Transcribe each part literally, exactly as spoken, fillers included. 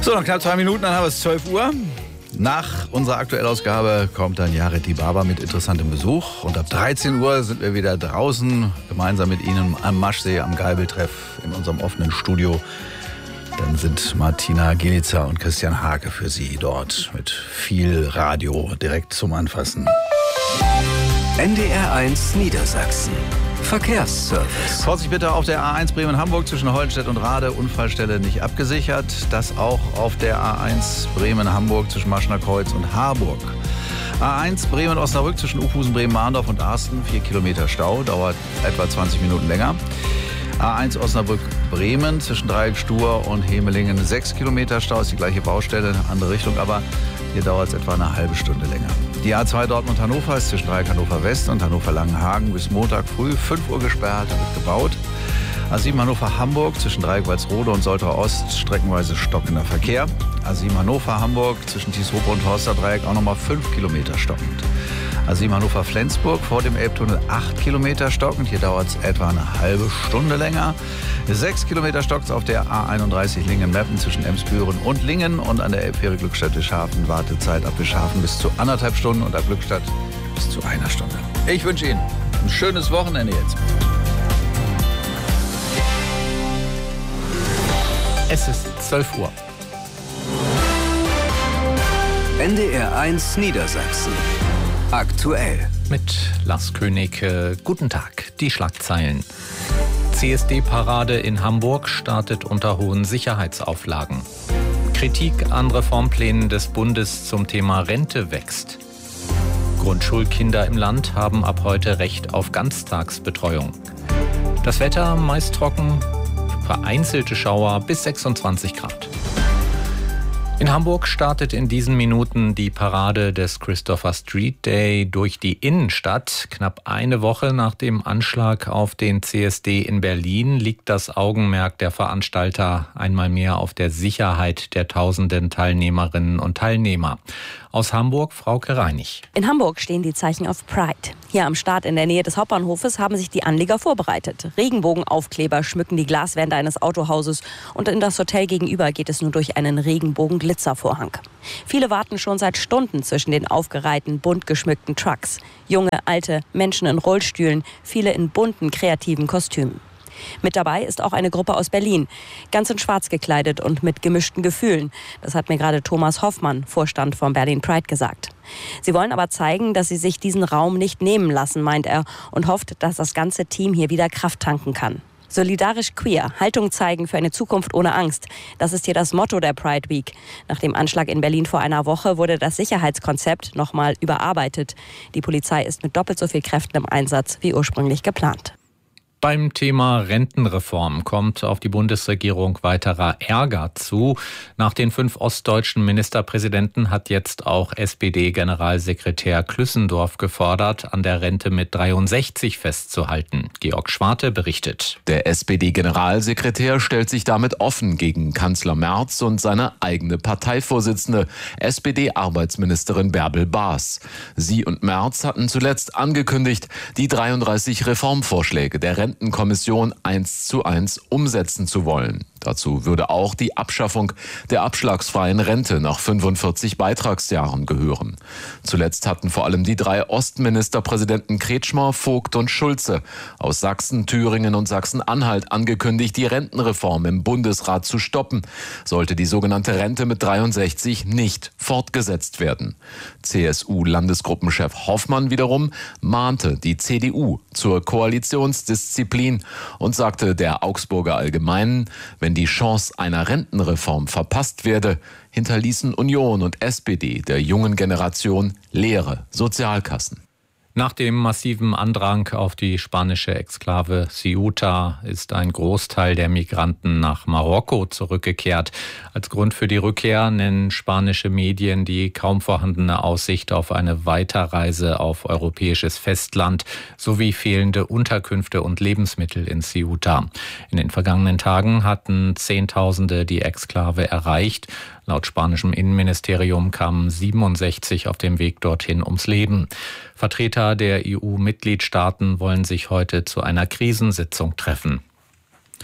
So, noch knapp zwei Minuten, dann haben wir es zwölf Uhr. Nach unserer Aktuellausgabe kommt dann Yared Dibaba mit interessantem Besuch. Und ab dreizehn Uhr sind wir wieder draußen, gemeinsam mit Ihnen am Maschsee, am Geibeltreff in unserem offenen Studio. Dann sind Martina Gielitzer und Christian Hake für Sie dort mit viel Radio direkt zum Anfassen. N D R eins Niedersachsen. Verkehrsservice. Vorsicht bitte auf der A eins Bremen-Hamburg zwischen Hollenstedt und Rade. Unfallstelle nicht abgesichert. Das auch auf der A eins Bremen-Hamburg zwischen Maschner Kreuz und Harburg. A eins Bremen-Osnabrück zwischen Uphusen, Bremen-Mahndorf und Arsten. Vier Kilometer Stau, dauert etwa zwanzig Minuten länger. A eins Osnabrück-Bremen zwischen Dreieck Stur und Hemelingen. Sechs Kilometer Stau, ist die gleiche Baustelle, andere Richtung, aber hier dauert es etwa eine halbe Stunde länger. Die A zwei Dortmund-Hannover ist zwischen Dreieck Hannover West und Hannover-Langenhagen bis Montag früh fünf Uhr gesperrt, da wird gebaut. A sieben Hannover-Hamburg zwischen Dreieck Walsrode und Soltau Ost streckenweise stockender Verkehr. A sieben Hannover-Hamburg zwischen Thieshope und Horsterdreieck auch nochmal fünf Kilometer stockend. A sieben Hannover-Flensburg vor dem Elbtunnel acht Kilometer stockend. Hier dauert es etwa eine halbe Stunde länger. sechs Kilometer stockt es auf der A einunddreißig Lingen-Meppen zwischen Emsbüren und Lingen. Und an der Elbfähre Glückstadt-Wischhafen Wartezeit ab Wischhafen bis zu anderthalb Stunden und ab Glückstadt bis zu einer Stunde. Ich wünsche Ihnen ein schönes Wochenende jetzt. Es ist zwölf Uhr. N D R eins Niedersachsen. Aktuell. Mit Lars König. Äh, guten Tag. Die Schlagzeilen. C S D-Parade in Hamburg startet unter hohen Sicherheitsauflagen. Kritik an Reformplänen des Bundes zum Thema Rente wächst. Grundschulkinder im Land haben ab heute Recht auf Ganztagsbetreuung. Das Wetter meist trocken, vereinzelte Schauer bis sechsundzwanzig Grad. In Hamburg startet in diesen Minuten die Parade des Christopher Street Day durch die Innenstadt. Knapp eine Woche nach dem Anschlag auf den C S D in Berlin liegt das Augenmerk der Veranstalter einmal mehr auf der Sicherheit der tausenden Teilnehmerinnen und Teilnehmer. Aus Hamburg, Frauke Reinig. In Hamburg stehen die Zeichen auf Pride. Hier am Start in der Nähe des Hauptbahnhofes haben sich die Anlieger vorbereitet. Regenbogenaufkleber schmücken die Glaswände eines Autohauses und in das Hotel gegenüber geht es nur durch einen Regenbogen-Glitzervorhang. Viele warten schon seit Stunden zwischen den aufgereihten, bunt geschmückten Trucks. Junge, alte, Menschen in Rollstühlen, viele in bunten, kreativen Kostümen. Mit dabei ist auch eine Gruppe aus Berlin, ganz in schwarz gekleidet und mit gemischten Gefühlen. Das hat mir gerade Thomas Hoffmann, Vorstand von Berlin Pride, gesagt. Sie wollen aber zeigen, dass sie sich diesen Raum nicht nehmen lassen, meint er, und hofft, dass das ganze Team hier wieder Kraft tanken kann. Solidarisch queer, Haltung zeigen für eine Zukunft ohne Angst. Das ist hier das Motto der Pride Week. Nach dem Anschlag in Berlin vor einer Woche wurde das Sicherheitskonzept nochmal überarbeitet. Die Polizei ist mit doppelt so viel Kräften im Einsatz wie ursprünglich geplant. Beim Thema Rentenreform kommt auf die Bundesregierung weiterer Ärger zu. Nach den fünf ostdeutschen Ministerpräsidenten hat jetzt auch S P D-Generalsekretär Klüssendorf gefordert, an der Rente mit dreiundsechzig festzuhalten. Georg Schwarte berichtet. Der S P D-Generalsekretär stellt sich damit offen gegen Kanzler Merz und seine eigene Parteivorsitzende, S P D-Arbeitsministerin Bärbel Baas. Sie und Merz hatten zuletzt angekündigt, die dreiunddreißig Reformvorschläge der Renten Rentenkommission eins zu eins umsetzen zu wollen. Dazu würde auch die Abschaffung der abschlagsfreien Rente nach fünfundvierzig Beitragsjahren gehören. Zuletzt hatten vor allem die drei Ostministerpräsidenten Kretschmer, Vogt und Schulze aus Sachsen, Thüringen und Sachsen-Anhalt angekündigt, die Rentenreform im Bundesrat zu stoppen, sollte die sogenannte Rente mit dreiundsechzig nicht fortgesetzt werden. C S U-Landesgruppenchef Hoffmann wiederum mahnte die C D U zur Koalitionsdisziplin und sagte der Augsburger Allgemeinen, wenn die Chance einer Rentenreform verpasst werde, hinterließen Union und S P D der jungen Generation leere Sozialkassen. Nach dem massiven Andrang auf die spanische Exklave Ceuta ist ein Großteil der Migranten nach Marokko zurückgekehrt. Als Grund für die Rückkehr nennen spanische Medien die kaum vorhandene Aussicht auf eine Weiterreise auf europäisches Festland sowie fehlende Unterkünfte und Lebensmittel in Ceuta. In den vergangenen Tagen hatten Zehntausende die Exklave erreicht. Laut spanischem Innenministerium kamen siebenundsechzig auf dem Weg dorthin ums Leben. Vertreter der E U-Mitgliedstaaten wollen sich heute zu einer Krisensitzung treffen.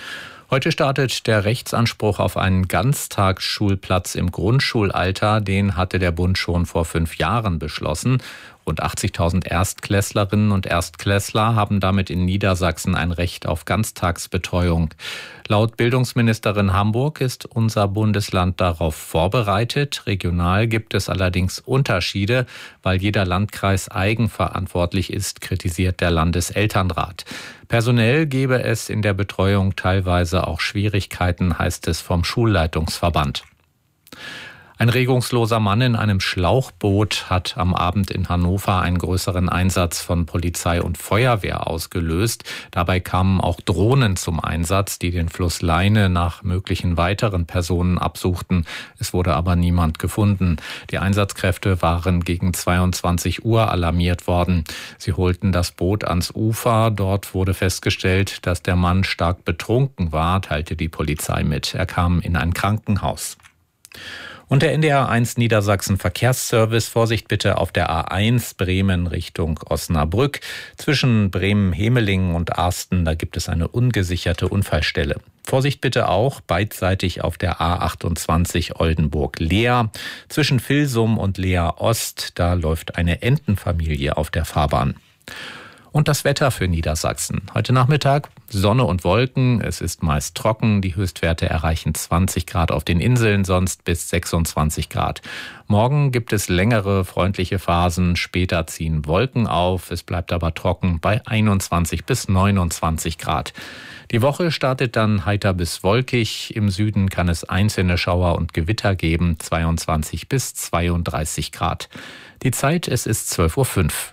Heute startet der Rechtsanspruch auf einen Ganztagsschulplatz im Grundschulalter. Den hatte der Bund schon vor fünf Jahren beschlossen. Rund achtzigtausend Erstklässlerinnen und Erstklässler haben damit in Niedersachsen ein Recht auf Ganztagsbetreuung. Laut Bildungsministerin Hamburg ist unser Bundesland darauf vorbereitet. Regional gibt es allerdings Unterschiede, weil jeder Landkreis eigenverantwortlich ist, kritisiert der Landeselternrat. Personell gebe es in der Betreuung teilweise auch Schwierigkeiten, heißt es vom Schulleitungsverband. Ein regungsloser Mann in einem Schlauchboot hat am Abend in Hannover einen größeren Einsatz von Polizei und Feuerwehr ausgelöst. Dabei kamen auch Drohnen zum Einsatz, die den Fluss Leine nach möglichen weiteren Personen absuchten. Es wurde aber niemand gefunden. Die Einsatzkräfte waren gegen zweiundzwanzig Uhr alarmiert worden. Sie holten das Boot ans Ufer. Dort wurde festgestellt, dass der Mann stark betrunken war, teilte die Polizei mit. Er kam in ein Krankenhaus. Und der N D R eins Niedersachsen Verkehrsservice, Vorsicht bitte auf der A eins Bremen Richtung Osnabrück. Zwischen Bremen-Hemelingen und Arsten, da gibt es eine ungesicherte Unfallstelle. Vorsicht bitte auch beidseitig auf der A achtundzwanzig Oldenburg-Leer. Zwischen Vilsum und Leer Ost, da läuft eine Entenfamilie auf der Fahrbahn. Und das Wetter für Niedersachsen. Heute Nachmittag Sonne und Wolken. Es ist meist trocken. Die Höchstwerte erreichen zwanzig Grad auf den Inseln, sonst bis sechsundzwanzig Grad. Morgen gibt es längere freundliche Phasen. Später ziehen Wolken auf. Es bleibt aber trocken bei einundzwanzig bis neunundzwanzig Grad. Die Woche startet dann heiter bis wolkig. Im Süden kann es einzelne Schauer und Gewitter geben. zweiundzwanzig bis zweiunddreißig Grad. Die Zeit, es ist zwölf Uhr fünf.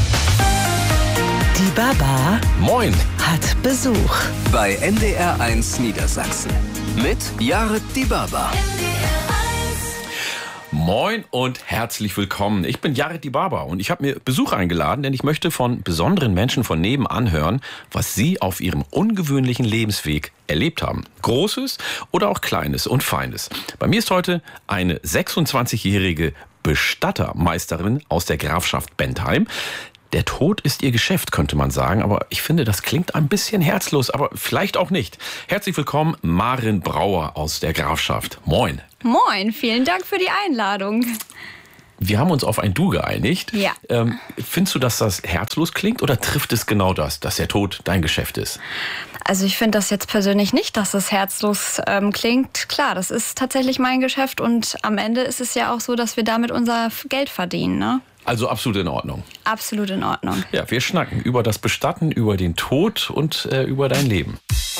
Die Baba Moin hat Besuch bei N D R eins Niedersachsen mit Jared die Baba. Moin und herzlich willkommen. Ich bin Jared die Baba und ich habe mir Besuch eingeladen, denn ich möchte von besonderen Menschen von nebenan hören, was sie auf ihrem ungewöhnlichen Lebensweg erlebt haben. Großes oder auch Kleines und Feines. Bei mir ist heute eine sechsundzwanzigjährige Bestattermeisterin aus der Grafschaft Bentheim. Der Tod ist ihr Geschäft, könnte man sagen, aber ich finde, das klingt ein bisschen herzlos, aber vielleicht auch nicht. Herzlich willkommen, Maren Brauer aus der Grafschaft. Moin. Moin, vielen Dank für die Einladung. Wir haben uns auf ein Du geeinigt. Ja. Ähm, findest du, dass das herzlos klingt oder trifft es genau das, dass der Tod dein Geschäft ist? Also ich finde das jetzt persönlich nicht, dass es herzlos ähm, klingt. Klar, das ist tatsächlich mein Geschäft und am Ende ist es ja auch so, dass wir damit unser Geld verdienen, ne? Also absolut in Ordnung. Absolut in Ordnung. Ja, wir schnacken über das Bestatten, über den Tod und äh, über dein Leben.